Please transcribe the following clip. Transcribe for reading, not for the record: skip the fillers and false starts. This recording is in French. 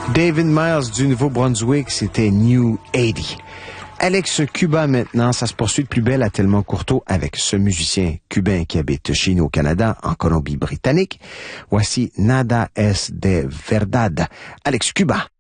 David Miles du Nouveau-Brunswick, c'était New 80. Alex Cuba maintenant, ça se poursuit de plus belle à Tellement Courteau avec ce musicien cubain qui habite chez nous au Canada, en Colombie-Britannique. Voici Nada es de verdad. Alex Cuba.